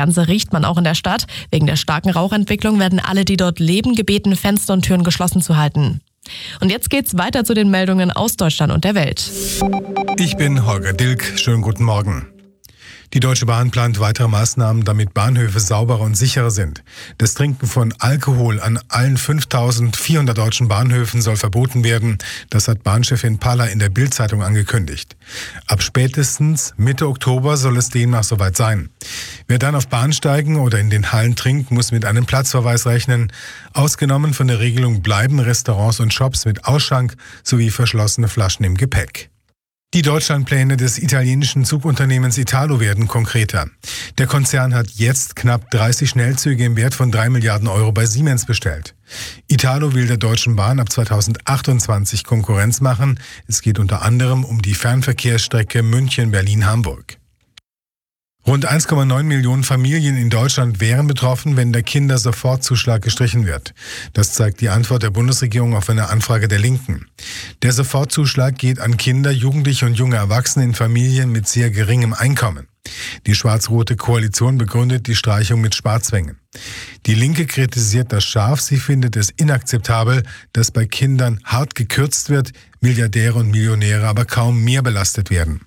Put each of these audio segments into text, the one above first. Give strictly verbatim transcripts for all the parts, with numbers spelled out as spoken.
Ganze riecht man auch in der Stadt. Wegen der starken Rauchentwicklung werden alle, die dort leben, gebeten, Fenster und Türen geschlossen zu halten. Und jetzt geht's weiter zu den Meldungen aus Deutschland und der Welt. Ich bin Holger Dilk. Schönen guten Morgen. Die Deutsche Bahn plant weitere Maßnahmen, damit Bahnhöfe sauberer und sicherer sind. Das Trinken von Alkohol an allen fünftausendvierhundert deutschen Bahnhöfen soll verboten werden. Das hat Bahnchefin Paller in der Bild-Zeitung angekündigt. Ab spätestens Mitte Oktober soll es demnach soweit sein. Wer dann auf Bahnsteigen oder in den Hallen trinkt, muss mit einem Platzverweis rechnen. Ausgenommen von der Regelung bleiben Restaurants und Shops mit Ausschank sowie verschlossene Flaschen im Gepäck. Die Deutschlandpläne des italienischen Zugunternehmens Italo werden konkreter. Der Konzern hat jetzt knapp dreißig Schnellzüge im Wert von drei Milliarden Euro bei Siemens bestellt. Italo will der Deutschen Bahn ab zweitausendachtundzwanzig Konkurrenz machen. Es geht unter anderem um die Fernverkehrsstrecke München-Berlin-Hamburg. Rund eins Komma neun Millionen Familien in Deutschland wären betroffen, wenn der Kindersofortzuschlag gestrichen wird. Das zeigt die Antwort der Bundesregierung auf eine Anfrage der Linken. Der Sofortzuschlag geht an Kinder, Jugendliche und junge Erwachsene in Familien mit sehr geringem Einkommen. Die schwarz-rote Koalition begründet die Streichung mit Sparzwängen. Die Linke kritisiert das scharf. Sie findet es inakzeptabel, dass bei Kindern hart gekürzt wird, Milliardäre und Millionäre aber kaum mehr belastet werden.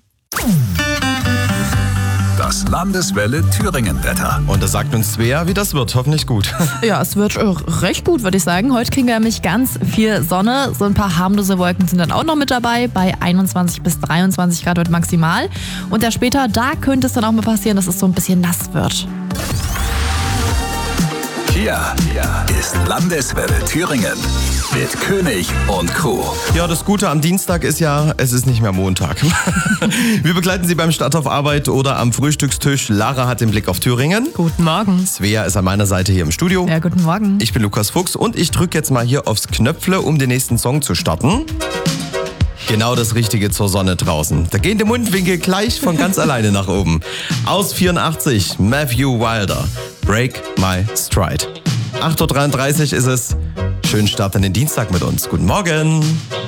Das Landeswelle Thüringen-Wetter. Und das sagt uns Svea, wie das wird. Hoffentlich gut. Ja, es wird äh, recht gut, würde ich sagen. Heute kriegen wir nämlich ganz viel Sonne. So ein paar harmlose Wolken sind dann auch noch mit dabei. Bei einundzwanzig bis dreiundzwanzig Grad wird maximal. Und ja, später, da könnte es dann auch mal passieren, dass es so ein bisschen nass wird. Hier, hier ist Landeswelle Thüringen mit König und Co. Ja, das Gute am Dienstag ist ja, es ist nicht mehr Montag. Wir begleiten Sie beim Start auf Arbeit oder am Frühstückstisch. Lara hat den Blick auf Thüringen. Guten Morgen. Svea ist an meiner Seite hier im Studio. Ja, guten Morgen. Ich bin Lukas Fuchs und ich drücke jetzt mal hier aufs Knöpfle, um den nächsten Song zu starten. Genau das Richtige zur Sonne draußen. Da gehen die Mundwinkel gleich von ganz alleine nach oben. Aus vierundachtzig, Matthew Wilder, Break My Stride. acht Uhr dreiunddreißig ist es. Schönen Start in den Dienstag mit uns. Guten Morgen.